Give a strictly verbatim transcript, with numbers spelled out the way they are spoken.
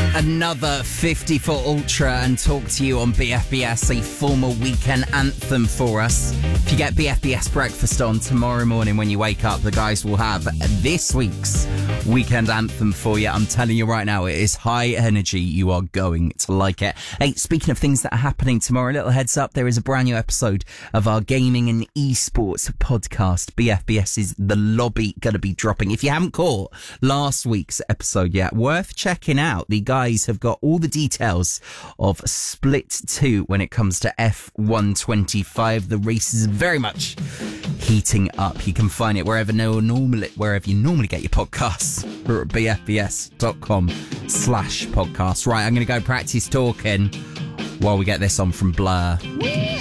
Another fifty-four Ultra and talk to you on B F B S, a formal weekend anthem for us. If you get B F B S breakfast on tomorrow morning when you wake up, the guys will have this week's weekend anthem for you. I'm telling you right now, it is high energy. You are going to like it. Hey, speaking of things that are happening tomorrow, a little heads up, there is a brand new episode of our gaming and esports podcast. BFBS's The Lobby going to be dropping. If you haven't caught last week's episode yet, worth checking out. The guys have got all the details of Split two when it comes to F one twenty-five. The race is very much heating up. You can find it wherever no normally wherever you normally get your podcasts, or at bfbs.com slash podcast. Right, I'm going to go practice talking while we get this on from Blur.